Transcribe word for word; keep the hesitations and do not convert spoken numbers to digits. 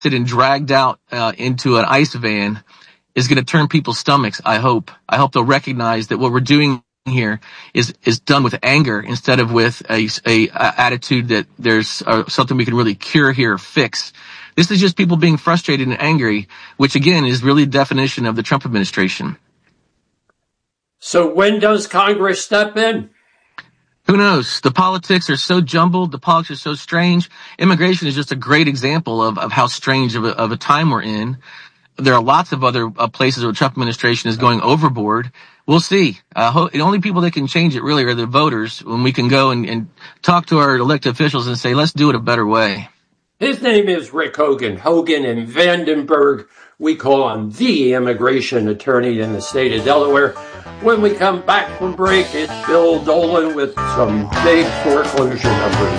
and dragged out uh, into an ICE van is going to turn people's stomachs. I hope. I hope they'll recognize that what we're doing here is is done with anger instead of with a, a, a attitude that there's uh, something we can really cure here, fix. This is just people being frustrated and angry, which again is really the definition of the Trump administration. So when does Congress step in? Who knows? The politics are so jumbled. The politics are so strange. Immigration is just a great example of, of how strange of a, of a time we're in. There are lots of other uh, places where the Trump administration is going overboard. We'll see. Uh, ho- the only people that can change it really are the voters, when we can go and, and talk to our elected officials and say, let's do it a better way. His name is Rick Hogan. Hogan and Vandenberg. We call him the immigration attorney in the state of Delaware. When we come back from break, it's Bill Dolan with some big foreclosure numbers.